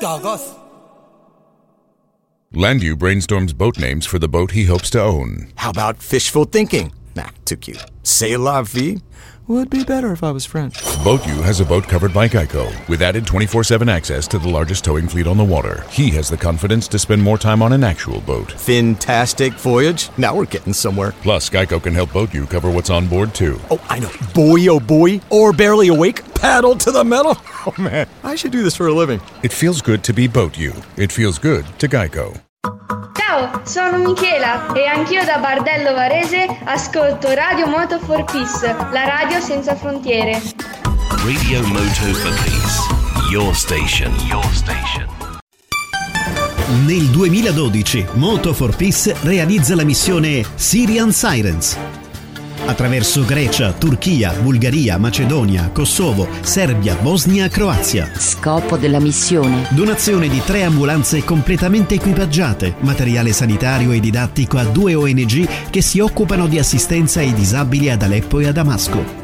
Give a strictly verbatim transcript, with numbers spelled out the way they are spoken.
Dogos. Landu brainstorms boat names for the boat he hopes to own. How about fishful thinking? Nah, too cute. C'est la vie? Would be better if I was French. BoatU has a boat covered by Geico, with added twenty-four seven access to the largest towing fleet on the water. He has the confidence to spend more time on an actual boat. Fantastic voyage. Now we're getting somewhere. Plus, Geico can help BoatU cover what's on board, too. Oh, I know. Boy, oh boy. Or barely awake. Paddle to the metal. Oh, man. I should do this for a living. It feels good to be BoatU. It feels good to Geico. Ciao, sono Michela e anch'io da Bardello Varese ascolto Radio Moto for Peace, la radio senza frontiere. Radio Moto for Peace, your station, your station. Nel duemiladodici Moto for Peace realizza la missione Syrian Sirens. Attraverso Grecia, Turchia, Bulgaria, Macedonia, Kosovo, Serbia, Bosnia, Croazia. Scopo della missione: donazione di tre ambulanze completamente equipaggiate, materiale sanitario e didattico a due O N G che si occupano di assistenza ai disabili ad Aleppo e a Damasco.